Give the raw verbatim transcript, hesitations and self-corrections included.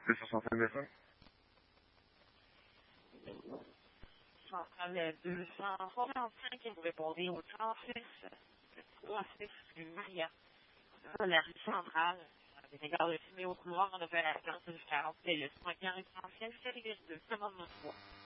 C'est sur Centrale deux cents? Centrale deux cent soixante-cinq, et vous répondez au trente-six, trois six rue Maria, la rue centrale. Des égards de fumée au couloir en opération jusqu'à quarante minutes. Point essentiel, c'est les deux. Commande trois.